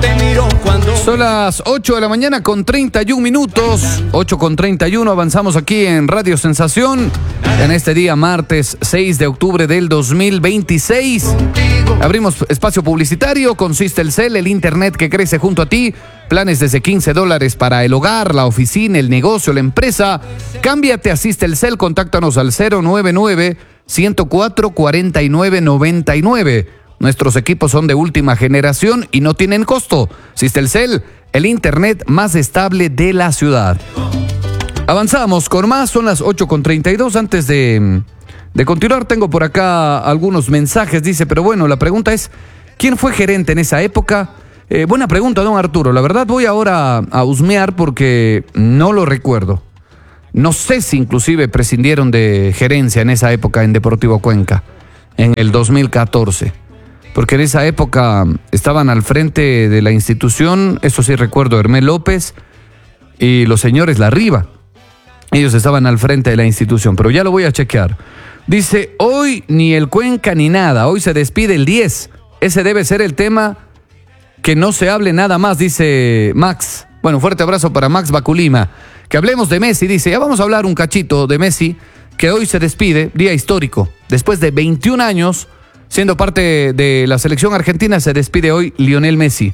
te miro cuando... Son las 8 de la mañana con 31 minutos. 8 con 31, avanzamos aquí en Radio Sensación. En este día, martes 6 de octubre del 2026. Abrimos espacio publicitario con Sistelcel, el internet que crece junto a ti. Planes desde $15 para el hogar, la oficina, el negocio, la empresa. Cámbiate a Sistelcel, contáctanos al 099-104-4999. Nuestros equipos son de última generación y no tienen costo. Sistelcel, el internet más estable de la ciudad. Avanzamos con más, son las 8:32. Antes de continuar, tengo por acá algunos mensajes. Dice, pero bueno, la pregunta es, ¿quién fue gerente en esa época? Buena pregunta, don Arturo. La verdad voy ahora a husmear porque no lo recuerdo. No sé si inclusive prescindieron de gerencia en esa época en Deportivo Cuenca, en el 2014. Porque en esa época estaban al frente de la institución, eso sí recuerdo, Hermé López y los señores Larriba. Ellos estaban al frente de la institución, pero ya lo voy a chequear. Dice, hoy ni el Cuenca ni nada, hoy se despide el 10. Ese debe ser el tema, que no se hable nada más, dice Max. Bueno, fuerte abrazo para Max Baculima. Que hablemos de Messi, dice, ya vamos a hablar un cachito de Messi, que hoy se despide, día histórico. Después de 21 años, siendo parte de la selección argentina, se despide hoy Lionel Messi.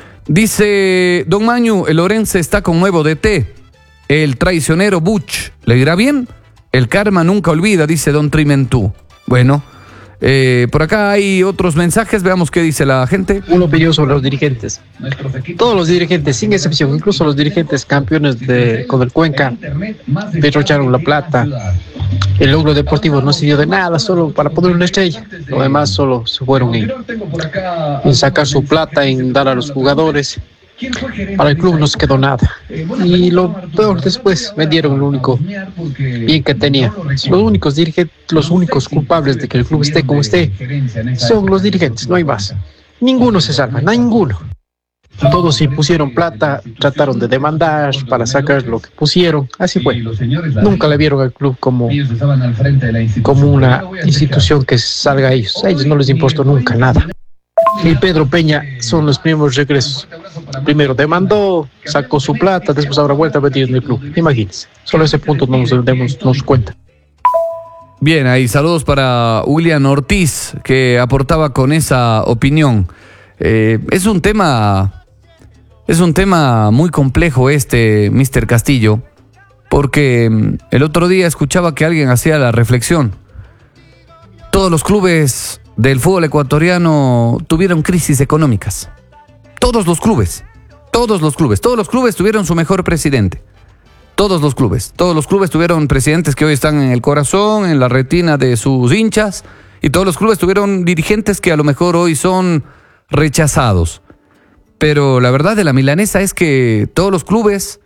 Dice, don Mañu, el Orense está con nuevo DT. El traicionero Butch, ¿le irá bien? El karma nunca olvida, dice don Trimentú. Bueno, por acá hay otros mensajes, veamos qué dice la gente. Una opinión sobre los dirigentes. Todos los dirigentes, sin excepción, incluso los dirigentes campeones con el Cuenca, derrocharon la plata. El logro deportivo no sirvió de nada, solo para poner una estrella. Lo demás solo se fueron en sacar su plata, en dar a los jugadores. Para el club no se quedó nada. Y lo peor, después vendieron lo único bien que tenía. Los únicos dirigentes, los únicos culpables de que el club esté como esté, son los dirigentes, no hay más. Ninguno se salva, ninguno. Todos se pusieron plata, trataron de demandar para sacar lo que pusieron, así fue. Nunca le vieron al club como una institución que salga a ellos. A ellos no les importó nunca nada. Y Pedro Peña son los primeros regresos. Primero demandó, sacó su plata, después habrá vuelta a meter en el club. Imagínense, solo ese punto no nos cuenta. Bien, ahí saludos para William Ortiz, que aportaba con esa opinión. Es un tema muy complejo Mr. Castillo, porque el otro día escuchaba que alguien hacía la reflexión. Todos los clubes del fútbol ecuatoriano tuvieron crisis económicas. Todos los clubes tuvieron su mejor presidente. Todos los clubes tuvieron presidentes que hoy están en el corazón, en la retina de sus hinchas, y todos los clubes tuvieron dirigentes que a lo mejor hoy son rechazados. Pero la verdad de la milanesa es que todos los clubes,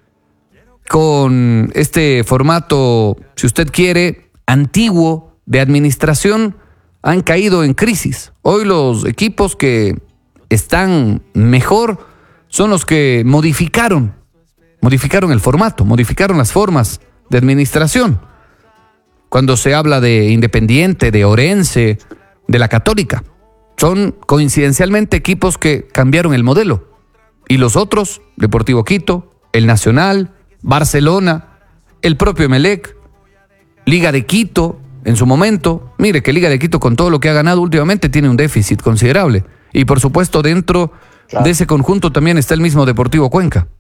con este formato, si usted quiere, antiguo de administración, han caído en crisis. Hoy los equipos que están mejor son los que modificaron el formato, modificaron las formas de administración. Cuando se habla de Independiente, de Orense, de la Católica, son coincidencialmente equipos que cambiaron el modelo. Y los otros, Deportivo Quito, el Nacional, Barcelona, el propio Emelec, Liga de Quito, en su momento, mire que Liga de Quito con todo lo que ha ganado últimamente tiene un déficit considerable. Y por supuesto dentro de ese conjunto también está el mismo Deportivo Cuenca.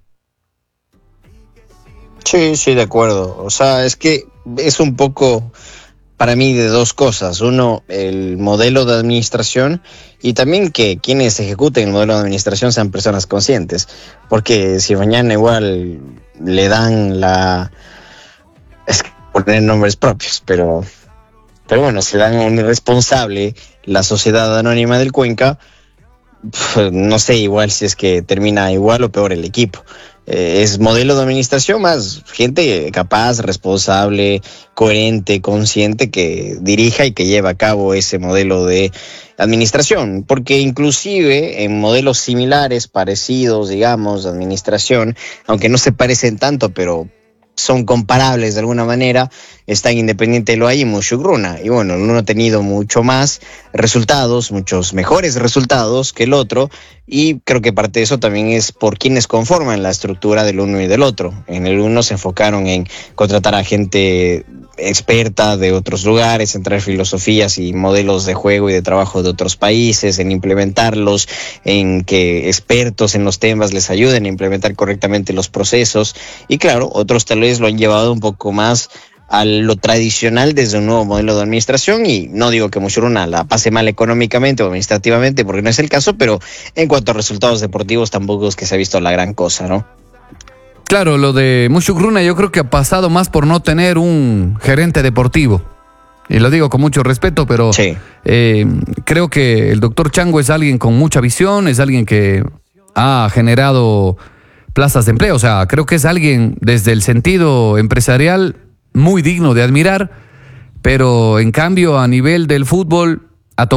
Sí, de acuerdo. O sea, es que es un poco para mí de dos cosas. Uno, el modelo de administración, y también que quienes ejecuten el modelo de administración sean personas conscientes. Porque si mañana igual le dan es que poner nombres propios, pero bueno, se dan a un irresponsable, la Sociedad Anónima del Cuenca, no sé igual si es que termina igual o peor el equipo. Es modelo de administración más gente capaz, responsable, coherente, consciente, que dirija y que lleva a cabo ese modelo de administración, porque inclusive en modelos similares, parecidos, digamos, de administración, aunque no se parecen tanto, pero son comparables de alguna manera, está en Independiente del Valle y Muchugruna. Y bueno, uno ha tenido muchos mejores resultados que el otro, y creo que parte de eso también es por quienes conforman la estructura del uno y del otro. En el uno se enfocaron en contratar a gente experta de otros lugares, en traer filosofías y modelos de juego y de trabajo de otros países, en implementarlos, en que expertos en los temas les ayuden a implementar correctamente los procesos. Y claro, otros tal vez lo han llevado un poco más a lo tradicional desde un nuevo modelo de administración, y no digo que Mushuruna la pase mal económicamente o administrativamente, porque no es el caso, pero en cuanto a resultados deportivos tampoco es que se ha visto la gran cosa, ¿no? Claro, lo de Mushugruna yo creo que ha pasado más por no tener un gerente deportivo. Y lo digo con mucho respeto, pero sí. Creo que el doctor Chango es alguien con mucha visión, es alguien que ha generado plazas de empleo. O sea, creo que es alguien desde el sentido empresarial muy digno de admirar, pero en cambio a nivel del fútbol